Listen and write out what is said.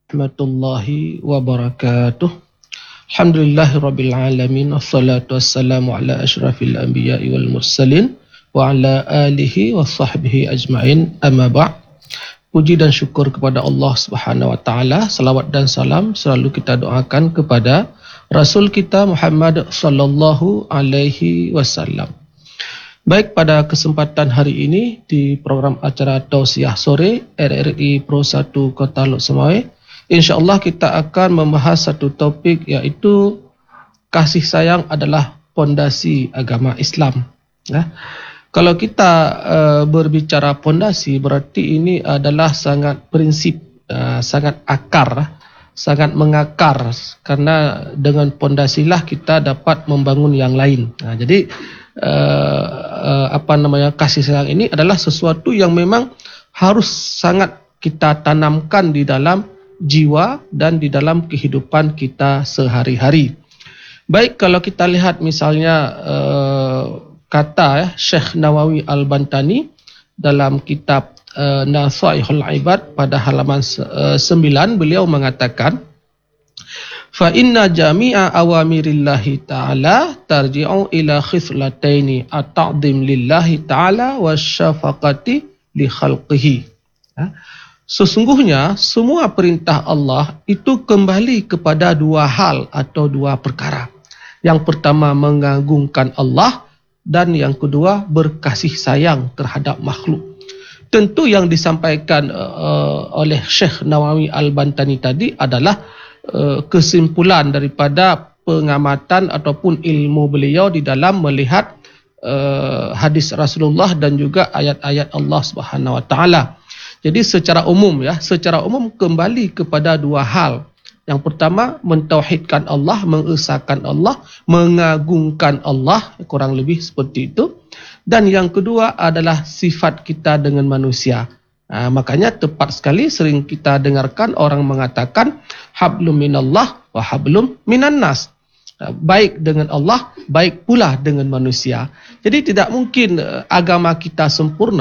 Warahmatullahi wabarakatuh. Alhamdulillahirabbil alamin wassalatu wassalamu ala asyrafil anbiya'i wal mursalin wa ala alihi wa sahbihi ajma'in. Amma ba'd. Puji dan syukur kepada Allah Subhanahu wa taala, salawat dan salam selalu kita doakan kepada Rasul kita Muhammad sallallahu alaihi wasallam. Baik, pada kesempatan hari ini di program acara Tausiah Sore RRI Pro 1 Kota Lok Semawai, insya-Allah kita akan membahas satu topik, iaitu kasih sayang adalah pondasi agama Islam. Kalau kita berbicara pondasi, berarti ini adalah sangat prinsip, sangat akar, sangat mengakar, karena dengan pondasilah kita dapat membangun yang lain. Jadi kasih sayang ini adalah sesuatu yang memang harus sangat kita tanamkan di dalam jiwa dan di dalam kehidupan kita sehari-hari. Baik, kalau kita lihat misalnya kata Syekh Nawawi Al-Bantani dalam kitab Nasaihul Ibad pada halaman 9, beliau mengatakan, fa inna jami'a awamirillahi ta'ala tarji'u ila khislataini at-ta'zim lillahi ta'ala wasyafaqati li khalqihi. Sesungguhnya semua perintah Allah itu kembali kepada dua hal atau dua perkara. Yang pertama mengagungkan Allah, dan yang kedua berkasih sayang terhadap makhluk. Tentu yang disampaikan oleh Syekh Nawawi Al-Bantani tadi adalah kesimpulan daripada pengamatan ataupun ilmu beliau di dalam melihat hadis Rasulullah dan juga ayat-ayat Allah Subhanahu wa taala. Jadi secara umum kembali kepada dua hal. Yang pertama mentauhidkan Allah, mengesahkan Allah, mengagungkan Allah, kurang lebih seperti itu. Dan yang kedua adalah sifat kita dengan manusia. Makanya tepat sekali sering kita dengarkan orang mengatakan hablum minallah wa hablum minan nas. Baik dengan Allah, baik pula dengan manusia. Jadi tidak mungkin agama kita sempurna